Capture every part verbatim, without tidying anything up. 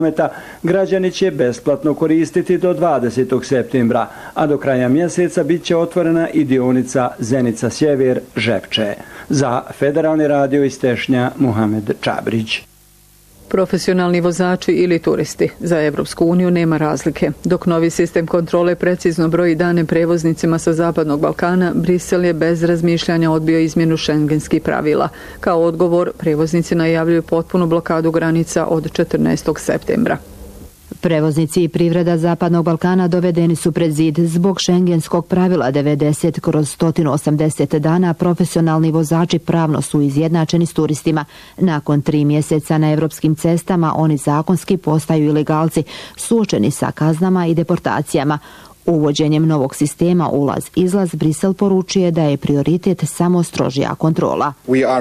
građani će besplatno koristiti do dvadesetog septembra, a do kraja mjeseca bit će otvorena i dionica Zenica-Sjever-Žepče. Za Federalni radio iz Tešnja, Muhamed Čabrić. Profesionalni vozači ili turisti. Za Evropsku uniju nema razlike. Dok novi sistem kontrole precizno broji dane prevoznicima sa Zapadnog Balkana, Brisel je bez razmišljanja odbio izmjenu šengenskih pravila. Kao odgovor, prevoznici najavljuju potpunu blokadu granica od četrnaestog septembra. Prevoznici i privreda Zapadnog Balkana dovedeni su pred zid zbog šengenskog pravila devedeset kroz sto osamdeset dana. Profesionalni vozači pravno su izjednačeni s turistima. Nakon tri mjeseca na evropskim cestama oni zakonski postaju ilegalci, suočeni sa kaznama i deportacijama. Uvođenjem novog sistema ulaz-izlaz Brisel poručuje da je prioritet samo strožija kontrola.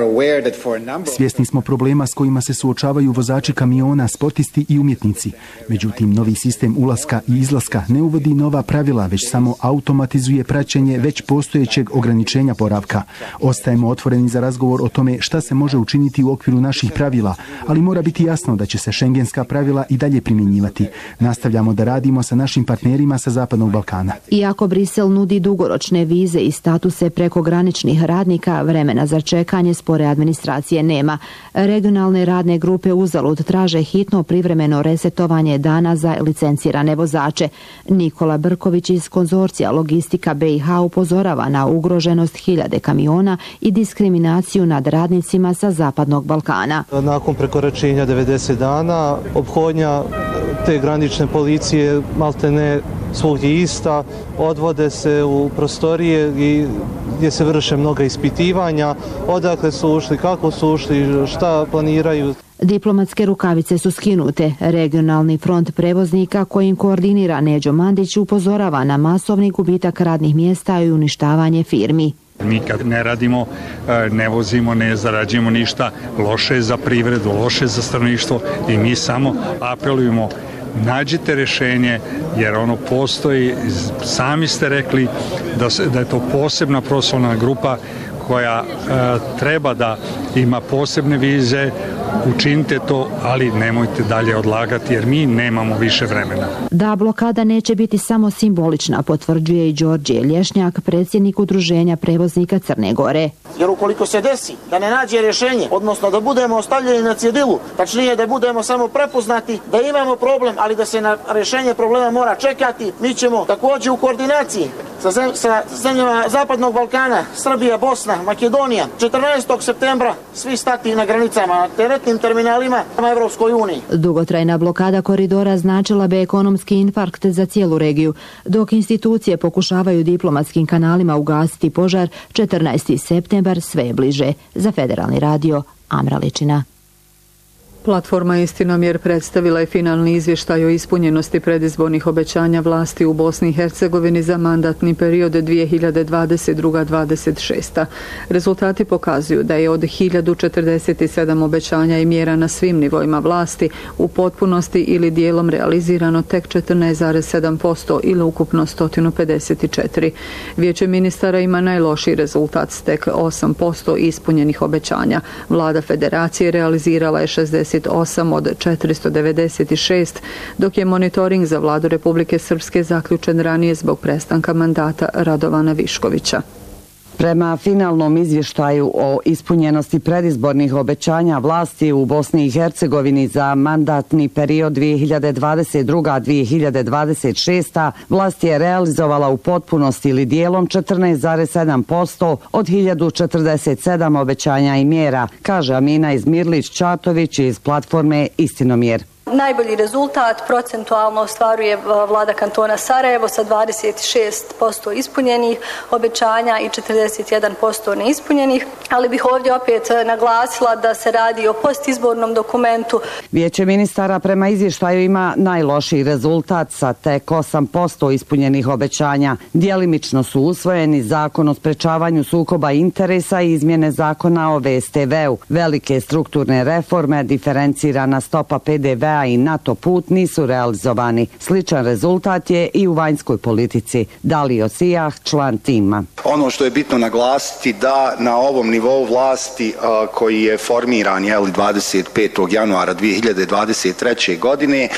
Svjesni smo problema s kojima se suočavaju vozači kamiona, sportisti i umjetnici. Međutim, novi sistem ulaska i izlaska ne uvodi nova pravila, već samo automatizuje praćenje već postojećeg ograničenja boravka. Ostajemo otvoreni za razgovor o tome šta se može učiniti u okviru naših pravila, ali mora biti jasno da će se šengenska pravila i dalje primjenjivati. Nastavljamo da radimo sa našim partnerima sa Zapadnog Balkana. Iako Brisel nudi dugoročne vize i statuse prekograničnih radnika, vremena za čekanje spore administracije nema. Regionalne radne grupe uzalud traže hitno privremeno resetovanje dana za licencirane vozače. Nikola Brković iz konzorcija Logistika B i H upozorava na ugroženost hiljade kamiona i diskriminaciju nad radnicima sa Zapadnog Balkana. Nakon prekoračenja devedeset dana, ophodnja te granične policije maltene svugdje ista, odvode se u prostorije i gdje se vrše mnoga ispitivanja, odakle su ušli, kako su ušli, šta planiraju. Diplomatske rukavice su skinute. Regionalni front prevoznika kojim koordinira Neđo Mandić upozorava na masovni gubitak radnih mjesta i uništavanje firmi. Mi kad ne radimo, ne vozimo, ne zarađujemo ništa, loše je za privredu, loše je za stanovništvo i mi samo apelujemo, nađite rješenje jer ono postoji, sami ste rekli da, se, da je to posebna profesionalna grupa koja e, treba da ima posebne vize, učinite to, ali nemojte dalje odlagati jer mi nemamo više vremena. Da blokada neće biti samo simbolična, potvrđuje i Đorđe Lješnjak, predsjednik Udruženja prevoznika Crne Gore. Jer ukoliko se desi da ne nađe rješenje, odnosno da budemo ostavljeni na cjedilu, tačnije da budemo samo prepoznati da imamo problem, ali da se na rješenje problema mora čekati, mi ćemo također u koordinaciji sa, zem, sa zemljama Zapadnog Balkana, Srbija, Bosna, Makedonija, četrnaestog septembra svi stati na granicama, na teretnim terminalima na Evropskoj uniji. Dugotrajna blokada koridora značila bi ekonomski infarkt za cijelu regiju. Dok institucije pokušavaju diplomatskim kanalima ugasiti požar, četrnaesti septembar sve je bliže. Za Federalni radio, Amra Ličina. Platforma Istinomjer predstavila je finalni izvještaj o ispunjenosti predizbornih obećanja vlasti u Bosni i Hercegovini za mandatni period dvije hiljade dvadeset druga do dvadeset šesta. Rezultati pokazuju da je od hiljadu četrdeset sedam obećanja i mjera na svim nivoima vlasti u potpunosti ili dijelom realizirano tek četrnaest zarez sedam posto ili ukupno sto pedeset četiri. Vijeće ministara ima najlošiji rezultat s tek osam posto ispunjenih obećanja. Vlada federacije realizirala je šezdeset osam od četiristo devedeset šest, dok je monitoring za vladu Republike Srpske zaključen ranije zbog prestanka mandata Radovana Viškovića. Prema finalnom izvještaju o ispunjenosti predizbornih obećanja vlasti u Bosni i Hercegovini za mandatni period dvije hiljade dvadeset druga do dvije hiljade dvadeset šesta vlast je realizovala u potpunosti ili dijelom četrnaest zarez sedam posto od hiljadu četrdeset sedam obećanja i mjera, kaže Amina Izmirlić-Čatović iz platforme Istinomjer. Najbolji rezultat procentualno ostvaruje vlada kantona Sarajevo sa dvadeset šest posto ispunjenih obećanja i četrdeset jedan posto neispunjenih, ali bih ovdje opet naglasila da se radi o postizbornom dokumentu. Vijeće ministara prema izvještaju ima najlošiji rezultat sa tek osam posto ispunjenih obećanja. Djelimično su usvojeni zakon o sprečavanju sukoba interesa i izmjene zakona o V S T V-u. Velike strukturne reforme, diferencirana stopa P D V-a i NATO put nisu realizovani. Sličan rezultat je i u vanjskoj politici. Dalio Sijah, član tima. Ono što je bitno naglasiti da na ovom nivou vlasti a, koji je formiran jel, dvadeset petog januara dvije hiljade dvadeset treće godine